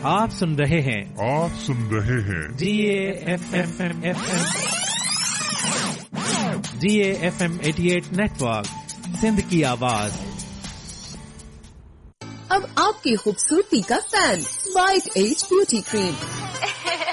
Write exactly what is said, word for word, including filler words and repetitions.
आप सुन रहे हैं आप सुन रहे हैं जी A F M F M G A F M अठासी नेटवर्क, सिंध की आवाज। अब आपकी खूबसूरती का fan, white as beauty cream.